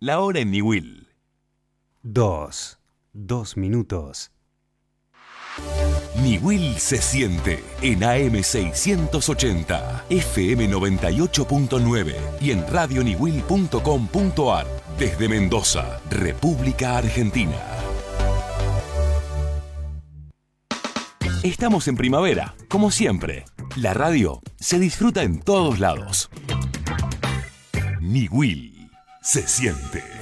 La hora en Niwil. 2 minutos. Niwil se siente en AM 680, FM 98.9 y en radioniwil.com.ar desde Mendoza, República Argentina. Estamos en primavera, como siempre. La radio se disfruta en todos lados. Niwil se siente.